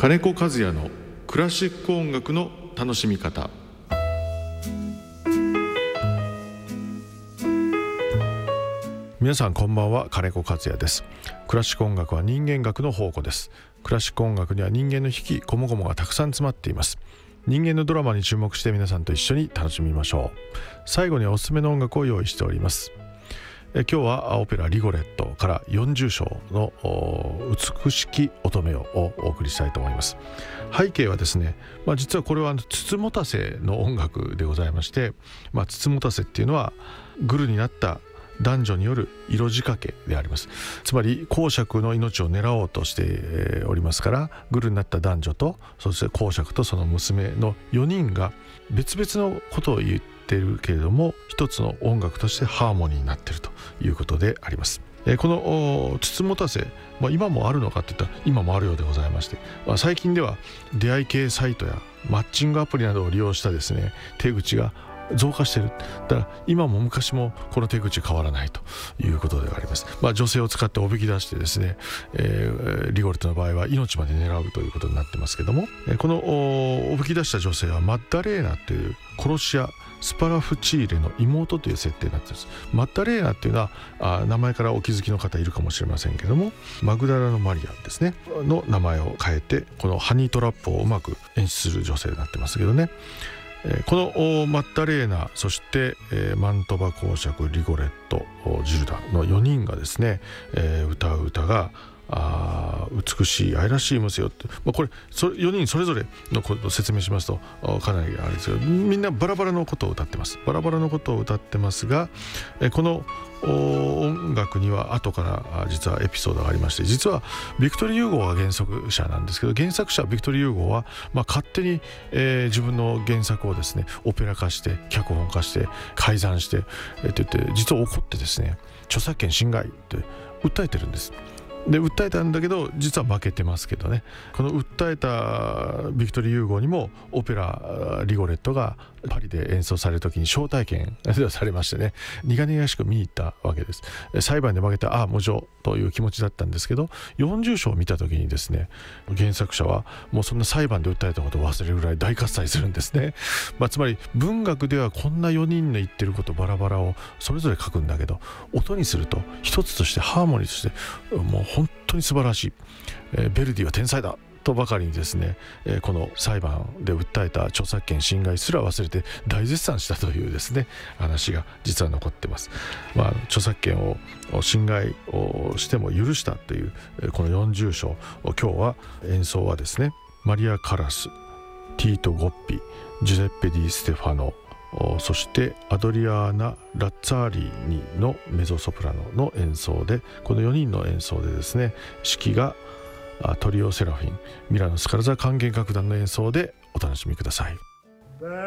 金子和也のクラシック音楽の楽しみ方。皆さんこんばんは、金子和也です。クラシック音楽は人間学の宝庫です。クラシック音楽には人間の引きこもごもがたくさん詰まっています。人間のドラマに注目して皆さんと一緒に楽しみましょう。最後におすすめの音楽を用意しております。今日はオペラリゴレットから40章の美しき乙女をお送りしたいと思います。背景はですね、実はこれはつつもたせの音楽でございまして、つつもたせっていうのはグルになった男女による色仕掛けであります。つまり公爵の命を狙おうとしておりますから、グルになった男女とそして公爵とその娘の4人が別々のことを言っているけれども、一つの音楽としてハーモニーになっているということであります。このつつもたせ、今もあるのかって言ったら今もあるようでございまして、最近では出会い系サイトやマッチングアプリなどを利用したですね、手口が増加している。だから今も昔もこの手口変わらないということであります。女性を使っておびき出してですね、リゴレットの場合は命まで狙うということになってますけども、このおびき出した女性はマッダレーナという殺し屋スパラフチーレの妹という設定になっています。マッダレーナっていうのは名前からお気づきの方いるかもしれませんけども、マグダラのマリアですねの名前を変えて、このハニートラップをうまく演出する女性になってますけどね。このマッダレーナ、そして、マントバ公爵、リゴレット、ジルダの4人がですね、歌う歌が美しい愛らしい娘よって、これ4人それぞれのことを説明しますとかなりあれですけど、みんなバラバラのことを歌ってます。バラバラのことを歌ってますが、この音楽には後から実はエピソードがありまして、実はビクトリー・ユーゴーが原作者なんですけど、原作者ビクトリー・ユーゴーは、勝手に、自分の原作をですねオペラ化して脚本化して改ざんして、言って実は怒ってですね、著作権侵害って訴えてるんです。で訴えたんだけど実は負けてますけどね。この訴えたビクトリー・ユーゴーにもオペラリゴレットがパリで演奏される時に招待券がされましてね、苦々しく見に行ったわけです。裁判で負けたもちろんという気持ちだったんですけど、40章を見た時にですね、原作者はもうそんな裁判で訴えたことを忘れるぐらい大喝采するんですね。つまり文学ではこんな4人の言ってることバラバラをそれぞれ書くんだけど、音にすると一つとしてハーモニーとしてもう本当に素晴らしい、ベルディは天才だとばかりにですね、この裁判で訴えた著作権侵害すら忘れて大絶賛したというですね話が実は残ってます。著作権を侵害をしても許したというこの40章、今日は演奏はですね、マリア・カラス、ティート・ゴッピ、ジュゼッペ・ディ・ステファノ、そしてアドリアーナ・ラッツァーリーニのメゾソプラノの演奏で、この4人の演奏でですね、指揮がトリオ・セラフィン、ミラノ・スカルザ管弦楽団の演奏でお楽しみください。